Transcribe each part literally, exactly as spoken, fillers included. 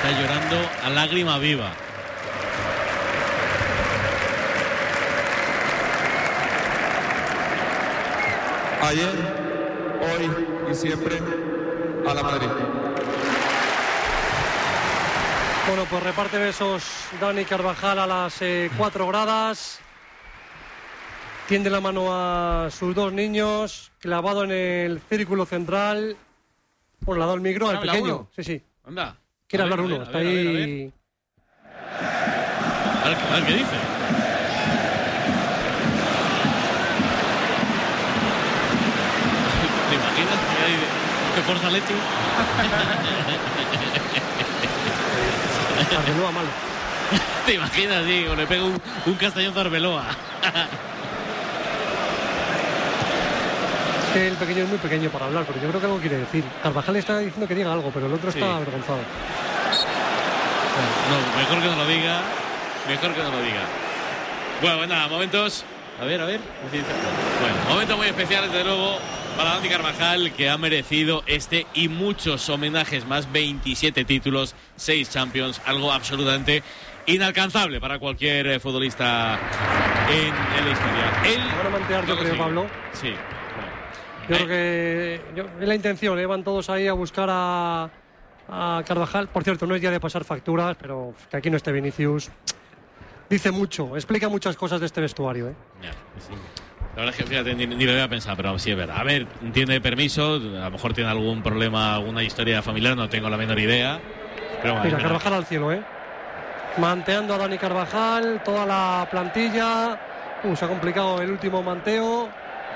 está llorando a lágrima viva. Ayer, hoy y siempre, a la Madrid. Bueno, pues reparte besos Dani Carvajal a las eh, cuatro gradas. Tiende la mano a sus dos niños, clavado en el círculo central. Bueno, le ha dado el micro al pequeño. Sí, sí. Anda. Quiere A ver, hablar a ver, uno. a Está ver, a ver, a ahí. A ver, a ver qué dice. ¿Te imaginas que hay de Forza Leche? Arbeloa malo. ¿Te imaginas, digo? Le pega un, un castañazo a Arbeloa. Es que el pequeño es muy pequeño para hablar, pero yo creo que algo quiere decir. Carvajal está diciendo que diga algo, pero el otro Sí. está avergonzado. No, mejor que no lo diga. Mejor que no lo diga. Bueno, pues nada, momentos. A ver, a ver. Bueno, momentos muy especiales, desde luego, para Dani Carvajal, que ha merecido este y muchos homenajes más. veintisiete títulos, seis Champions, algo absolutamente inalcanzable para cualquier eh, futbolista en, en la historia. Él Van a mantear, yo creo, Pablo. Sí. Yo creo que yo, es la intención, ¿eh? Van todos ahí a buscar a, a Carvajal. Por cierto, no es día de pasar facturas, pero que aquí no esté Vinicius. Dice mucho, explica muchas cosas de este vestuario, ¿eh? Ya, sí. La verdad es que fíjate, ni, ni lo había pensado, pero sí es verdad. A ver, tiene permiso, a lo mejor tiene algún problema, alguna historia familiar, no tengo la menor idea. Pero bueno, Mira, Carvajal al cielo, ¿eh? Manteando a Dani Carvajal, toda la plantilla. Uh, se ha complicado el último manteo.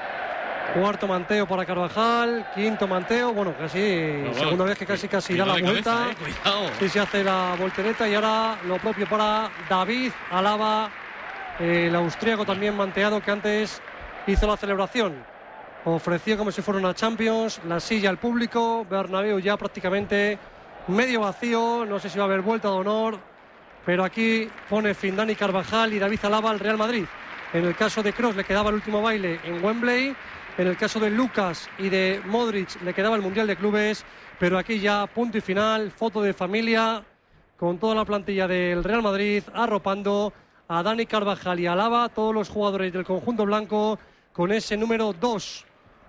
Cuarto manteo para Carvajal, quinto manteo, bueno, casi, bueno, segunda vez que casi casi da la de vuelta. cabeza, eh, cuidado. Sí, se hace la voltereta y ahora lo propio para David Alaba, eh, el austríaco también manteado, que antes hizo la celebración. Ofreció como si fuera una Champions, la silla al público, Bernabéu ya prácticamente medio vacío, no sé si va a haber vuelta de honor, pero aquí pone fin Dani Carvajal y David Alaba al Real Madrid. En el caso de Kroos le quedaba el último baile en Wembley. En el caso de Lucas y de Modric le quedaba el Mundial de Clubes, pero aquí ya punto y final, foto de familia con toda la plantilla del Real Madrid arropando a Dani Carvajal y Alaba, todos los jugadores del conjunto blanco con ese número dos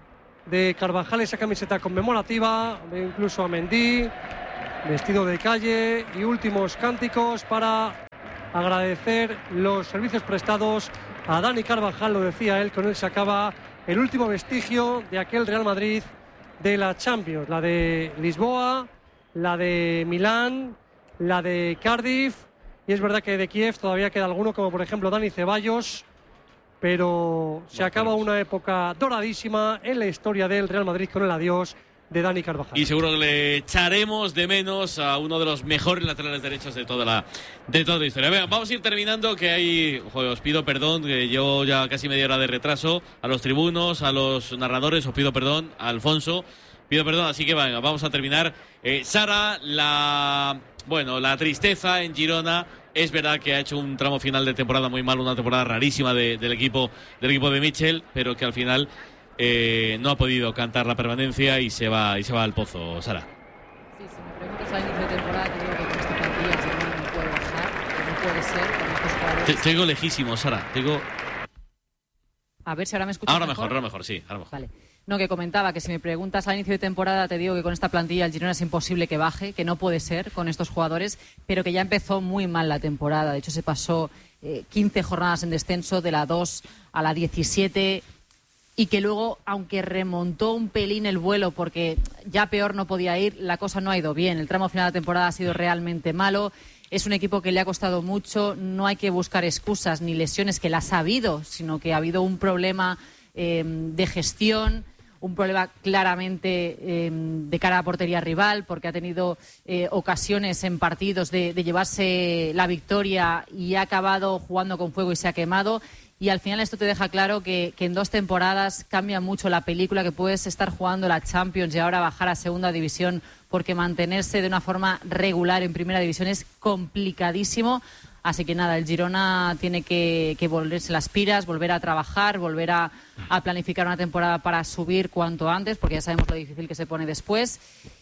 de Carvajal, esa camiseta conmemorativa, incluso a Mendy, vestido de calle y últimos cánticos para agradecer los servicios prestados a Dani Carvajal, lo decía él, con él se acaba el último vestigio de aquel Real Madrid de la Champions, la de Lisboa, la de Milán, la de Cardiff, y es verdad que de Kiev todavía queda alguno, como por ejemplo Dani Ceballos, pero se acaba una época doradísima en la historia del Real Madrid con el adiós de Dani Carvajal. Y seguro que le echaremos de menos a uno de los mejores laterales derechos de toda la de toda la historia. Venga, vamos a ir terminando, que hay, joder, os pido perdón, que llevo ya casi media hora de retraso, a los tribunos, a los narradores, os pido perdón, a Alfonso, pido perdón, así que venga, vamos a terminar. Eh, Sara, la bueno, la tristeza en Girona. Es verdad que ha hecho un tramo final de temporada muy malo, una temporada rarísima de, del equipo del equipo de Michel, pero que al final Eh, no ha podido cantar la permanencia y se va y se va al pozo, Sara. Sí, si me preguntas al inicio de temporada, te digo que con esta plantilla el Girona no puede bajar, que no puede ser con estos jugadores. Te, te digo lejísimo, Sara. Te digo... A ver si ahora me escuchas Ahora mejor. mejor, ahora mejor, sí, ahora mejor. Vale. No, que comentaba que si me preguntas al inicio de temporada, te digo que con esta plantilla el Girona es imposible que baje, que no puede ser con estos jugadores, pero que ya empezó muy mal la temporada. De hecho, se pasó eh, quince jornadas en descenso, de la dos a la diecisiete... y que luego, aunque remontó un pelín el vuelo porque ya peor no podía ir, la cosa no ha ido bien. El tramo final de la temporada ha sido realmente malo. Es un equipo que le ha costado mucho. No hay que buscar excusas ni lesiones, que las ha habido, sino que ha habido un problema eh, de gestión, un problema claramente eh, de cara a portería rival, porque ha tenido eh, ocasiones en partidos de, de llevarse la victoria y ha acabado jugando con fuego y se ha quemado. Y al final esto te deja claro que, que en dos temporadas cambia mucho la película, que puedes estar jugando la Champions y ahora bajar a segunda división, porque mantenerse de una forma regular en primera división es complicadísimo. Así que nada, el Girona tiene que, que volverse las pilas, volver a trabajar, volver a, a planificar una temporada para subir cuanto antes, porque ya sabemos lo difícil que se pone después.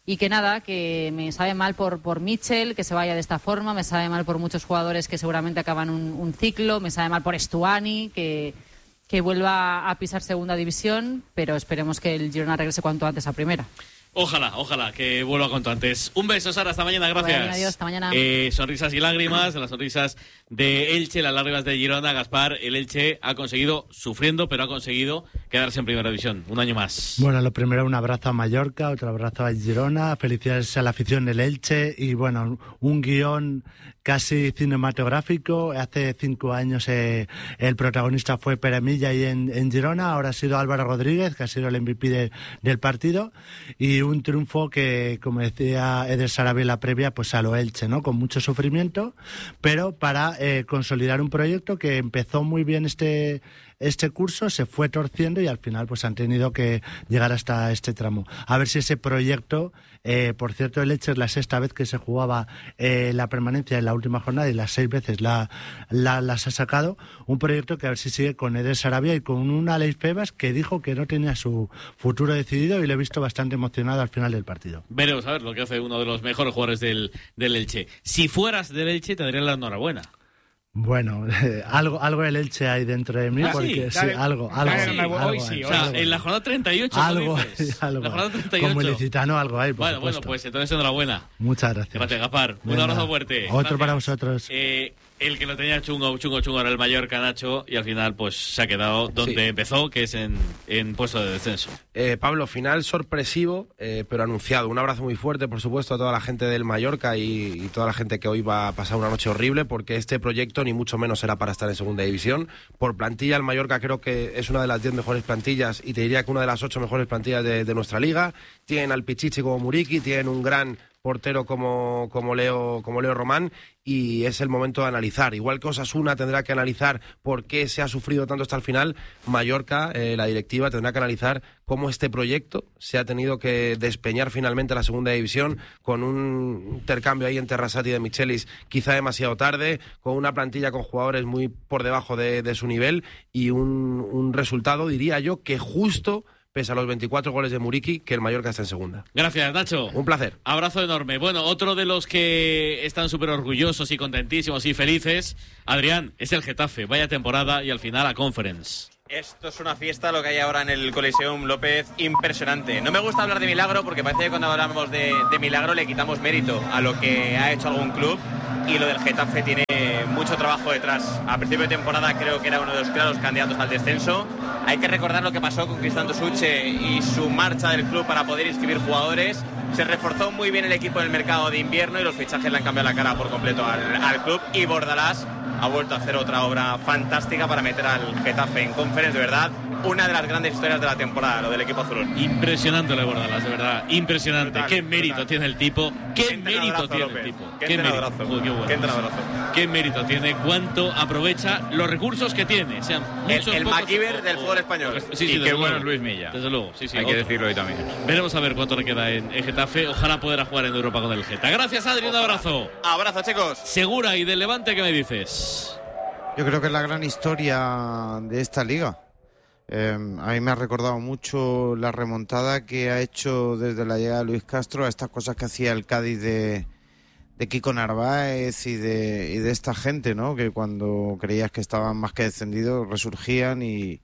Y que nada, que me sabe mal por, por Mitchell, que se vaya de esta forma, me sabe mal por muchos jugadores que seguramente acaban un, un ciclo, me sabe mal por Estuani, que, que vuelva a pisar segunda división, pero esperemos que el Girona regrese cuanto antes a primera. Ojalá, ojalá que vuelva cuanto antes. Un beso, Sara, hasta mañana, gracias. Bueno, adiós, hasta mañana. Eh, sonrisas y lágrimas, las sonrisas de Elche, las lágrimas de Girona. Gaspar, el Elche ha conseguido, sufriendo, pero ha conseguido quedarse en primera división, un año más. Bueno, lo primero, un abrazo a Mallorca, otro abrazo a Girona, felicidades a la afición del Elche y bueno, un guión casi cinematográfico. Hace cinco años eh, el protagonista fue Pere Milla y en, en Girona, ahora ha sido Álvaro Rodríguez, que ha sido el M V P de, del partido, y un triunfo que, como decía Eder Sarabia en la previa, pues a lo Elche, ¿no? Con mucho sufrimiento, pero para eh, consolidar un proyecto que empezó muy bien este este curso, se fue torciendo y al final pues han tenido que llegar hasta este tramo. A ver si ese proyecto, eh, por cierto, el Elche es la sexta vez que se jugaba eh, la permanencia en la última jornada y las seis veces la, la, las ha sacado, un proyecto que a ver si sigue con Eder Sarabia y con un Alex Febas que dijo que no tenía su futuro decidido y lo he visto bastante emocionado al final del partido. Veremos a ver lo que hace uno de los mejores jugadores del, del Elche. Si fueras del Elche te daría la enhorabuena. Bueno, eh, algo algo el Elche hay dentro de mí, ¿Ah, porque sí? sí, algo, algo, sí, algo, hoy algo sí, hay, o sea, algo en la hay. jornada treinta y ocho, algo, dices. algo La jornada treinta y ocho. Como ilicitano algo hay, por bueno, supuesto. bueno, pues entonces enhorabuena. Muchas gracias. Gracias, Gaspar. Un Venga, abrazo fuerte. Otro Gracias. para vosotros. Eh, el que lo tenía chungo, chungo, chungo era el Mallorca, Nacho, y al final pues se ha quedado donde Sí. empezó, que es en, en puesto de descenso. Eh, Pablo, final sorpresivo, eh, pero anunciado. Un abrazo muy fuerte, por supuesto, a toda la gente del Mallorca y, y toda la gente que hoy va a pasar una noche horrible, porque este proyecto ni mucho menos era para estar en segunda división. Por plantilla, el Mallorca creo que es una de las diez mejores plantillas y te diría que una de las ocho mejores plantillas de, de nuestra liga. Tienen al Pichichi como Muriqui, tienen un gran portero como, como, Leo, como Leo Román, y es el momento de analizar. Igual que Osasuna tendrá que analizar por qué se ha sufrido tanto hasta el final, Mallorca, eh, la directiva, tendrá que analizar cómo este proyecto se ha tenido que despeñar finalmente a la segunda división, con un intercambio ahí entre Arrasate y de Michelis quizá demasiado tarde, con una plantilla con jugadores muy por debajo de, de su nivel y un, un resultado, diría yo, que justo pese a los veinticuatro goles de Muriqui, que el Mallorca está en segunda. Gracias, Nacho. Un placer. Abrazo enorme. Bueno, otro de los que están súper orgullosos y contentísimos y felices, Adrián, es el Getafe. Vaya temporada y al final a Conference. Esto es una fiesta, lo que hay ahora en el Coliseum López, impresionante. No me gusta hablar de milagro porque parece que cuando hablamos de, de milagro le quitamos mérito a lo que ha hecho algún club, y lo del Getafe tiene mucho trabajo detrás. A principio de temporada creo que era uno de los claros candidatos al descenso. Hay que recordar lo que pasó con Cristian Suche y su marcha del club para poder inscribir jugadores. Se reforzó muy bien el equipo en el mercado de invierno y los fichajes le han cambiado la cara por completo al, al club, y Bordalás ha vuelto a hacer otra obra fantástica para meter al Getafe en Conference. De verdad, una de las grandes historias de la temporada, lo del equipo azulón. Impresionante lo de Bordalás, de verdad, impresionante. Brutal, qué mérito brutal. tiene el tipo, qué, Qué mérito entrenadorazo, tiene López. el tipo. Qué mérito. entrenadorazo. Uy, qué bueno. Qué entrenadorazo. Qué mérito tiene, cuánto aprovecha los recursos que tiene. Sean El, muchos, el pocos, MacGyver o- del o- fútbol español. Sí, sí, Y desde qué bueno luego. es Luis Milla. Desde luego, sí, sí. Hay que otro. decirlo hoy también. Veremos a ver cuánto le queda en, en Getafe. Ojalá pueda jugar en Europa con el Geta. Gracias, Adri, un abrazo. Abrazo, chicos. Segura y del Levante, ¿qué me dices? Yo creo que es la gran historia de esta liga. Eh, a mí me ha recordado mucho la remontada que ha hecho desde la llegada de Luis Castro a estas cosas que hacía el Cádiz de, de Kiko Narváez y de, y de esta gente, ¿no? Que cuando creías que estaban más que descendidos resurgían y,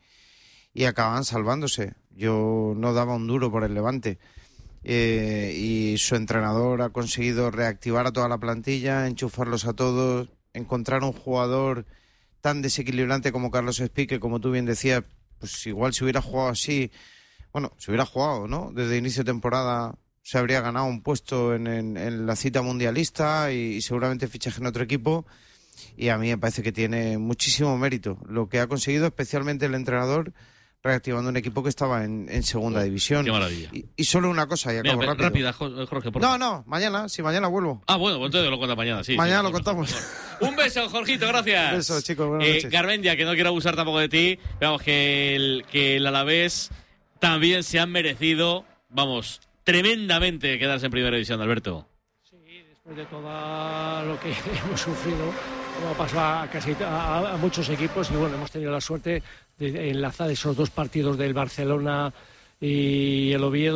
y acababan salvándose. Yo no daba un duro por el Levante. Eh, y su entrenador ha conseguido reactivar a toda la plantilla, enchufarlos a todos, encontrar un jugador tan desequilibrante como Carlos Espí, que como tú bien decías, pues igual si hubiera jugado así, bueno, si hubiera jugado, ¿no? Desde inicio de temporada se habría ganado un puesto en, en, en la cita mundialista y, y seguramente fichaje en otro equipo, y a mí me parece que tiene muchísimo mérito lo que ha conseguido, especialmente el entrenador, reactivando un equipo que estaba en, en segunda Oh, división. qué maravilla. Y, y solo una cosa, y acabo Mira, rápido. rápida, Jo- Jorge, por No, favor. no, mañana, si mañana vuelvo. Ah, bueno, pues entonces lo cuenta mañana, sí. Mañana sí, lo mejor, contamos. mejor. Un beso, Jorgito, gracias. Un beso, chicos, buenas eh, noches. Garmendia, que no quiero abusar tampoco de ti. Vamos, que el, que el Alavés también se han merecido, vamos, tremendamente quedarse en primera división, Alberto. Sí, después de todo lo que hemos sufrido, como ha pasado a casi a, a muchos equipos, y bueno, hemos tenido la suerte de enlazar esos dos partidos del Barcelona y el Oviedo,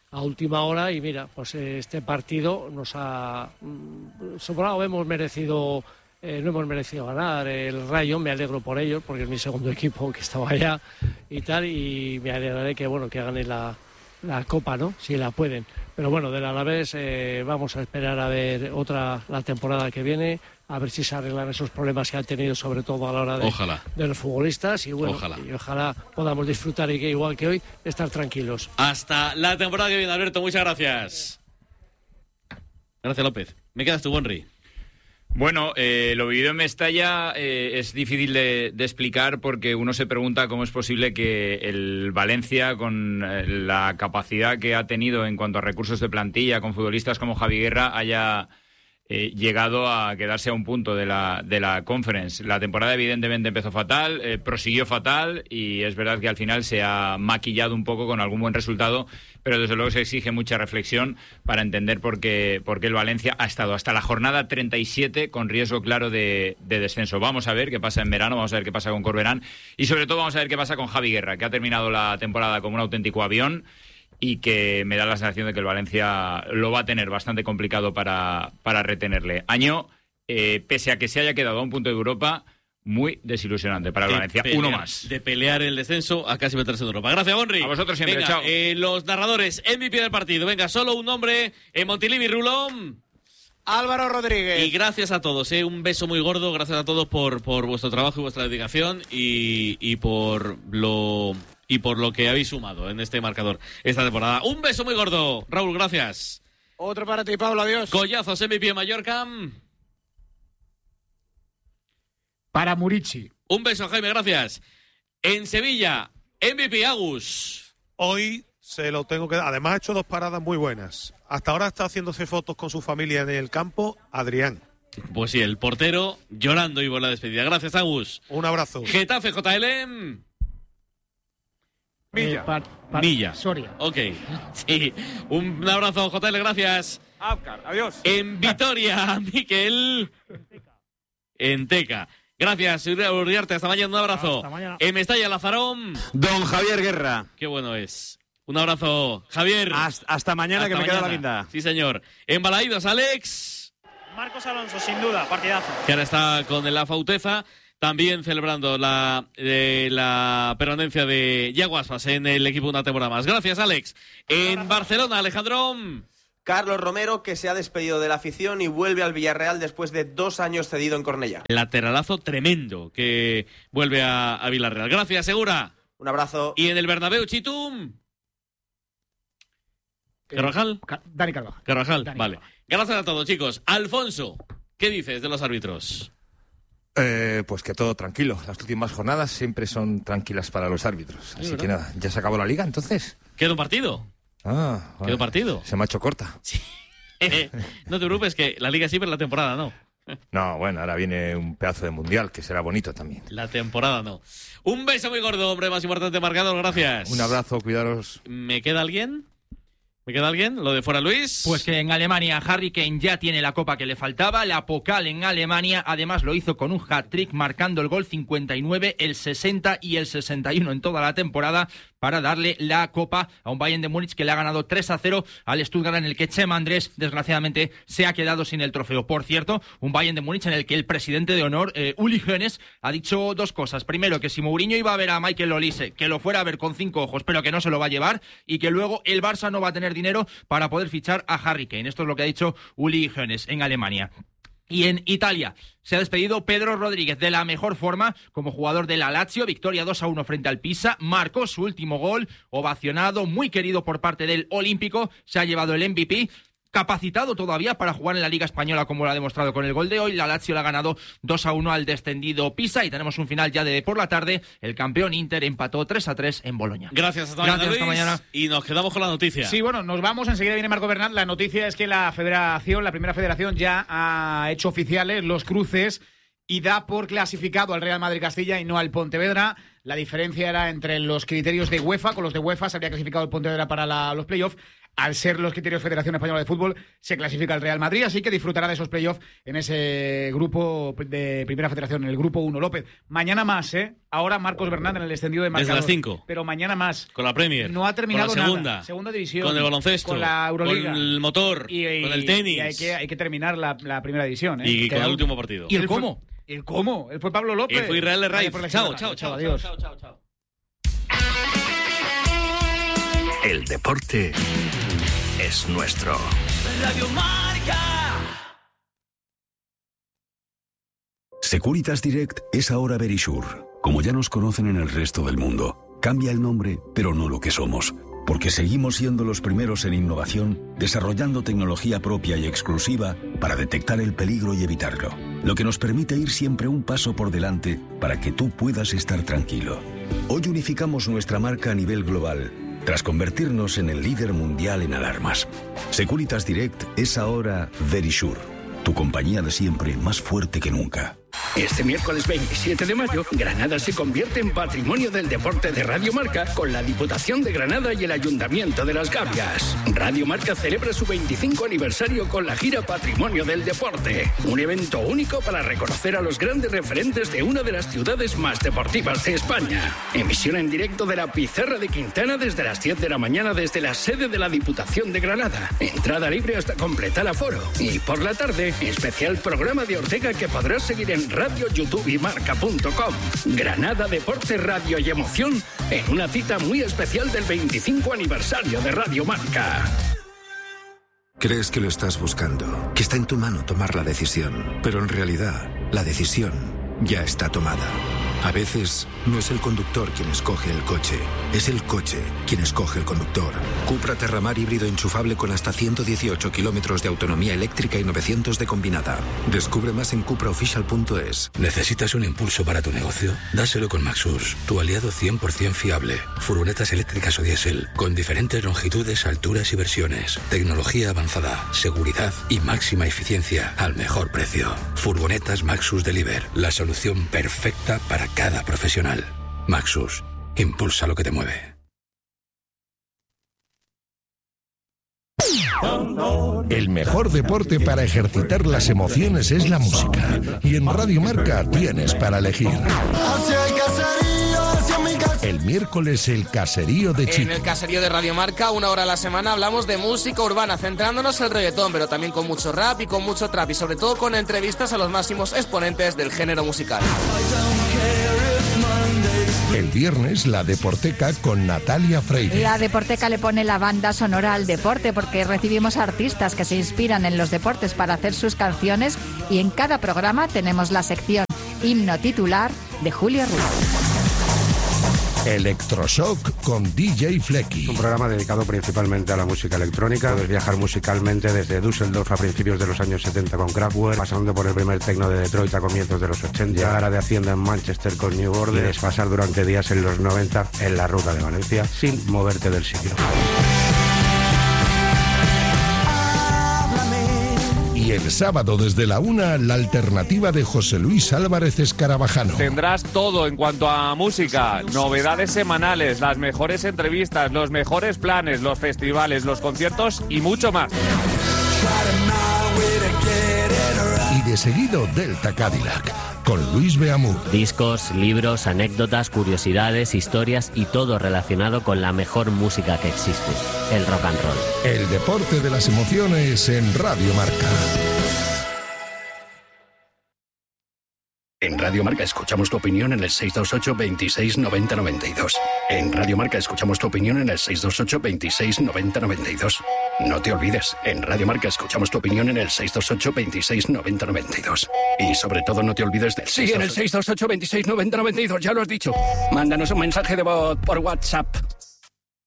a última hora y mira, pues este partido nos ha sobrado, hemos merecido, eh, no hemos merecido ganar. El Rayo, me alegro por ellos porque es mi segundo equipo que estaba allá y tal, y me alegraré que bueno que ganen la, la Copa, ¿no? Si la pueden. Pero bueno, del Alavés eh, vamos a esperar a ver otra la temporada que viene, a ver si se arreglan esos problemas que han tenido, sobre todo a la hora de, ojalá. de los futbolistas, y bueno, ojalá. y ojalá podamos disfrutar y que igual que hoy estar tranquilos. Hasta la temporada que viene, Alberto, muchas gracias. Gracias, López. Me quedas tú, Bonri. Bueno, eh, lo vivido en Mestalla eh, es difícil de, de explicar porque uno se pregunta cómo es posible que el Valencia, con eh, la capacidad que ha tenido en cuanto a recursos de plantilla, con futbolistas como Javi Guerra, haya eh, llegado a quedarse a un punto de la, de la Conference. La temporada evidentemente empezó fatal, eh, prosiguió fatal y es verdad que al final se ha maquillado un poco con algún buen resultado, pero desde luego se exige mucha reflexión para entender por qué, por qué el Valencia ha estado hasta la jornada treinta y siete con riesgo claro de, de descenso. Vamos a ver qué pasa en verano, vamos a ver qué pasa con Corberán y sobre todo vamos a ver qué pasa con Javi Guerra, que ha terminado la temporada como un auténtico avión y que me da la sensación de que el Valencia lo va a tener bastante complicado para, para retenerle. Año, eh, pese a que se haya quedado a un punto de Europa, muy desilusionante para el de Valencia. Pelear, Uno más. De pelear el descenso a casi meterse en Europa. Gracias, Bonri. A vosotros siempre, Venga, chao. Eh, los narradores, M V P del partido. Venga, solo un nombre en Montilivi, Rulón. Álvaro Rodríguez. Y gracias a todos, ¿eh? Un beso muy gordo. Gracias a todos por, por vuestro trabajo y vuestra dedicación y, y por lo... y por lo que habéis sumado en este marcador esta temporada. Un beso muy gordo, Raúl, gracias. Otro para ti, Pablo, adiós. Collazos, M V P en Mallorca. Para Murici. Un beso, Jaime, gracias. En Sevilla, M V P Agus. Hoy se lo tengo que dar. Además ha hecho dos paradas muy buenas. Hasta ahora está haciéndose fotos con su familia en el campo, Adrián. Pues sí, el portero llorando y por la despedida. Gracias, Agus. Un abrazo. Getafe, J L. Villa. Eh, par, par, Villa. Soria. Ok. Sí. Un abrazo, J L, gracias. Abcar, adiós. En Vitoria, Miquel. En Teca. Gracias, Uriarte. Hasta mañana. Un abrazo. Hasta mañana. En Mestalla, Lazarón. Don Javier Guerra. Qué bueno es. Un abrazo, Javier. Hasta, hasta mañana, Hasta que me mañana. queda la guinda. Sí, señor. En Balaídos, Alex. Marcos Alonso, sin duda, partidazo. Que ahora está con la Fauteza. También celebrando la, eh, la permanencia de Yaguaspas en el equipo una temporada más. Gracias, Alex. En Barcelona, Alejandro. Carlos Romero, que se ha despedido de la afición y vuelve al Villarreal después de dos años cedido en Cornellá. Lateralazo tremendo que vuelve a, a Villarreal. Gracias, Segura. Un abrazo. Y en el Bernabéu, Chitum. ¿Carvajal? Dani Carvajal. Carvajal, Dani vale. Carvajal. Gracias a todos, chicos. Alfonso, ¿qué dices de los árbitros? Eh, pues que todo tranquilo. Las últimas jornadas siempre son tranquilas para los árbitros. Así ¿verdad? que nada, ¿ya se acabó la liga entonces? ¿Queda un partido? Ah, ¿Queda un partido? Se me ha hecho corta. Sí. No te preocupes, que la liga sí, pero la temporada no. No, bueno, ahora viene un pedazo de mundial que será bonito también. La temporada no. Un beso muy gordo, hombre, más importante marcador, gracias. Un abrazo, cuidaros. ¿Me queda alguien? ¿Me queda alguien? ¿Lo de fuera Luis? Pues que en Alemania Harry Kane ya tiene la copa que le faltaba, la Pokal en Alemania, además lo hizo con un hat-trick marcando el gol cincuenta y nueve, el sesenta y el sesenta y uno en toda la temporada para darle la copa a un Bayern de Múnich que le ha ganado tres a cero al Stuttgart, en el que Chema Andrés desgraciadamente se ha quedado sin el trofeo. Por cierto, un Bayern de Múnich en el que el presidente de honor, eh, Uli Hoeneß, ha dicho dos cosas. Primero, que si Mourinho iba a ver a Michael Olise, que lo fuera a ver con cinco ojos, pero que no se lo va a llevar, y que luego el Barça no va a tener dinero para poder fichar a Harry Kane. Esto es lo que ha dicho Uli Hoeneß en Alemania. Y en Italia se ha despedido Pedro Rodríguez de la mejor forma como jugador de la Lazio, victoria dos a uno frente al Pisa, marcó su último gol, ovacionado, muy querido por parte del Olímpico, se ha llevado el M V P, capacitado todavía para jugar en la Liga Española como lo ha demostrado con el gol de hoy. La Lazio le ha ganado dos a uno al descendido Pisa y tenemos un final ya de por la tarde. El campeón Inter empató tres a tres en Boloña. Gracias, hasta Gracias, mañana, hasta Luis. mañana. Y nos quedamos con la noticia. Sí, bueno, nos vamos. Enseguida viene Marco Bernat. La noticia es que la federación, la primera federación, ya ha hecho oficiales los cruces y da por clasificado al Real Madrid Castilla y no al Pontevedra. La diferencia era entre los criterios de UEFA. Con los de UEFA se habría clasificado el Pontevedra para la, los playoffs. al ser los criterios Federación Española de Fútbol, se clasifica el Real Madrid, así que disfrutará de esos playoffs en ese grupo de Primera Federación, en el grupo uno. López, mañana más, ¿eh? Ahora Marcos Bernat en el extendido de marcador. Desde las cinco. Pero mañana más. Con la Premier. No ha terminado con la segunda, nada. Segunda división. Con el baloncesto. Con la Euroliga. Con el motor. Y, y, con el tenis. Y hay que, hay que terminar la, la primera división, ¿eh? Y Queda con el último. último partido. ¿Y el cómo? ¿El cómo? Él fue Pablo López. Y fue Israel de Raiz. Chao, chao, chao, adiós. chao, chao, chao. El deporte es nuestro. Radio Marca. Securitas Direct es ahora Verisure. Como ya nos conocen en el resto del mundo, cambia el nombre, pero no lo que somos. Porque seguimos siendo los primeros en innovación, desarrollando tecnología propia y exclusiva para detectar el peligro y evitarlo. Lo que nos permite ir siempre un paso por delante para que tú puedas estar tranquilo. Hoy unificamos nuestra marca a nivel global, tras convertirnos en el líder mundial en alarmas. Securitas Direct es ahora Verisure, tu compañía de siempre más fuerte que nunca. Este miércoles veintisiete de mayo, Granada se convierte en Patrimonio del Deporte de Radio Marca con la Diputación de Granada y el Ayuntamiento de Las Gavias. Radio Marca celebra su veinticinco aniversario con la gira Patrimonio del Deporte, un evento único para reconocer a los grandes referentes de una de las ciudades más deportivas de España. Emisión en directo de la Pizarra de Quintana desde las diez de la mañana desde la sede de la Diputación de Granada. Entrada libre hasta completar aforo. Y por la tarde, especial programa de Ortega que podrás seguir en Radio, YouTube y Marca punto com. Granada, deporte, radio y emoción en una cita muy especial del veinticinco aniversario de Radio Marca. Crees que lo estás buscando, que está en tu mano tomar la decisión, pero en realidad la decisión ya está tomada. A veces no es el conductor quien escoge el coche, es el coche quien escoge el conductor. Cupra Terramar híbrido enchufable con hasta ciento dieciocho kilómetros de autonomía eléctrica y novecientos de combinada. Descubre más en cupra oficial punto es. ¿Necesitas un impulso para tu negocio? Dáselo con Maxus, tu aliado cien por ciento fiable. Furgonetas eléctricas o diésel, con diferentes longitudes, alturas y versiones. Tecnología avanzada, seguridad y máxima eficiencia al mejor precio. Furgonetas Maxus Deliver, la solución perfecta para cada profesional. Maxus, impulsa lo que te mueve. El mejor deporte para ejercitar las emociones es la música. Y en Radio Marca tienes para elegir. El miércoles el caserío de Chico. En el caserío de Radio Marca, una hora a la semana, hablamos de música urbana, centrándonos en el reggaetón, pero también con mucho rap y con mucho trap, y sobre todo con entrevistas a los máximos exponentes del género musical. El viernes la Deporteca con Natalia Freire. La Deporteca le pone la banda sonora al deporte porque recibimos artistas que se inspiran en los deportes para hacer sus canciones, y en cada programa tenemos la sección Himno Titular de Julio Ruiz. Electroshock con D J Flecky. Un programa dedicado principalmente a la música electrónica. Puedes viajar musicalmente desde Düsseldorf a principios de los años setenta con Kraftwerk, pasando por el primer techno de Detroit a comienzos de los ochenta, llegar a de Hacienda en Manchester con New Order y desfasar durante días en los noventa en la ruta de Valencia sin moverte del sitio. Y el sábado desde la una, la alternativa de José Luis Álvarez Escarabajano. Tendrás todo en cuanto a música, novedades semanales, las mejores entrevistas, los mejores planes, los festivales, los conciertos y mucho más. Y de seguido Delta Cadillac, con Luis Beamur. Discos, libros, anécdotas, curiosidades, historias y todo relacionado con la mejor música que existe, el rock and roll. El deporte de las emociones en Radio Marca. En Radio Marca escuchamos tu opinión en el seis dos ocho, veintiséis, noventa, noventa y dos. En Radio Marca escuchamos tu opinión en el seis dos ocho, veintiséis, noventa, noventa y dos. No te olvides, en Radio Marca escuchamos tu opinión en el seis dos ocho, veintiséis, noventa, noventa y dos. Y sobre todo no te olvides del Sí, en el seis dos ocho, veintiséis, noventa, noventa y dos, ya lo has dicho. Mándanos un mensaje de voz por WhatsApp.